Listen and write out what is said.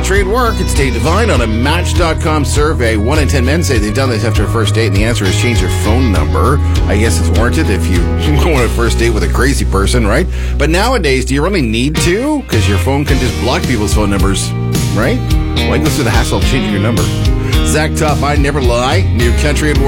Country at Work. It's Dave Devine on a Match.com survey. 1 in 10 men say they've done this after a first date, and the answer is change your phone number. I guess it's warranted if you go on a first date with a crazy person, right? But nowadays, do you really need to? Because your phone can just block people's phone numbers, right? Why go through the hassle of changing your number? Zach Tough, I Never Lie. New Country at Work.